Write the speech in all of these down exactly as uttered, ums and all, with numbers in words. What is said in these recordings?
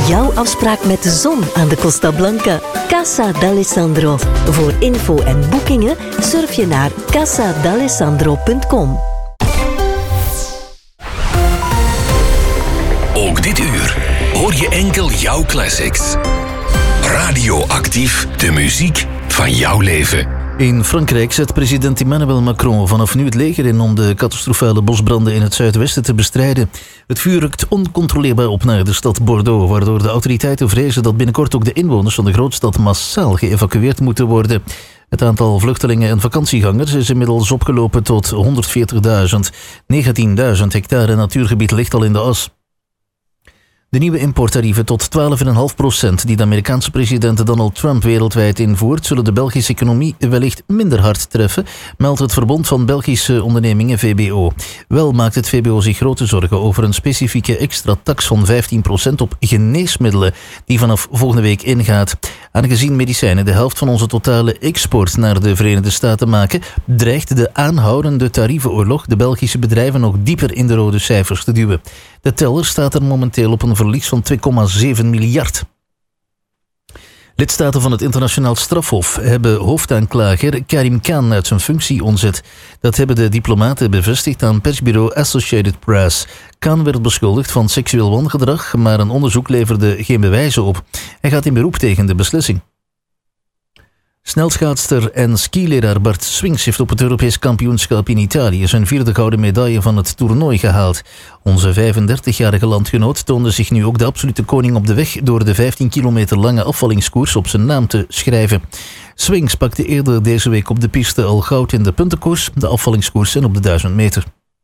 jouw afspraak met de zon aan de Costa Blanca. Casa d'Alessandro. Voor info en boekingen surf je naar casa d'alessandro punt com. Ook dit uur hoor je enkel jouw classics. Radioactief, de muziek van jouw leven. In Frankrijk zet president Emmanuel Macron vanaf nu het leger in om de catastrofale bosbranden in het zuidwesten te bestrijden. Het vuur rukt oncontroleerbaar op naar de stad Bordeaux, waardoor de autoriteiten vrezen dat binnenkort ook de inwoners van de grootstad massaal geëvacueerd moeten worden. Het aantal vluchtelingen en vakantiegangers is inmiddels opgelopen tot honderdveertigduizend. negentienduizend hectare natuurgebied ligt al in de as. De nieuwe importtarieven tot twaalf komma vijf procent die de Amerikaanse president Donald Trump wereldwijd invoert, zullen de Belgische economie wellicht minder hard treffen, meldt het Verbond van Belgische Ondernemingen V B O. Wel maakt het V B O zich grote zorgen over een specifieke extra tax van vijftien procent op geneesmiddelen, die vanaf volgende week ingaat. Aangezien medicijnen de helft van onze totale export naar de Verenigde Staten maken, dreigt de aanhoudende tarievenoorlog de Belgische bedrijven nog dieper in de rode cijfers te duwen. De teller staat er momenteel op een verlies van twee komma zeven miljard. Lidstaten van het internationaal strafhof hebben hoofdaanklager Karim Khan uit zijn functie ontzet. Dat hebben de diplomaten bevestigd aan persbureau Associated Press. Khan werd beschuldigd van seksueel wangedrag, maar een onderzoek leverde geen bewijzen op. Hij gaat in beroep tegen de beslissing. Snelschaatster en skileraar Bart Swings heeft op het Europees kampioenschap in Italië zijn vierde gouden medaille van het toernooi gehaald. Onze vijfendertigjarige landgenoot toonde zich nu ook de absolute koning op de weg door de vijftien kilometer lange afvallingskoers op zijn naam te schrijven. Swings pakte eerder deze week op de piste al goud in de puntenkoers, de afvallingskoers en op de duizend meter.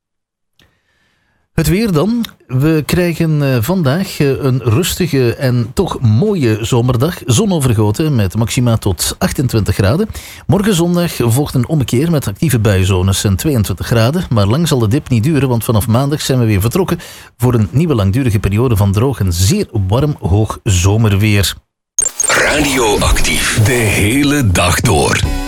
Het weer dan. We krijgen vandaag een rustige en toch mooie zomerdag. Zonovergoten met maxima tot achtentwintig graden. Morgen zondag volgt een ommekeer met actieve buienzones en tweeëntwintig graden. Maar lang zal de dip niet duren, want vanaf maandag zijn we weer vertrokken voor een nieuwe langdurige periode van droog en zeer warm hoog zomerweer. Radioactief. De hele dag door.